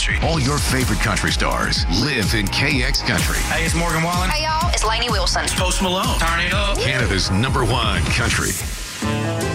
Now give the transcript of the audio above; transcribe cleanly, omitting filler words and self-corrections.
country. All your favorite country stars live in KX Country. Hey, it's Morgan Wallen. Hey, y'all, it's Lainey Wilson. Post Malone. Turn it up. Canada's #1 country.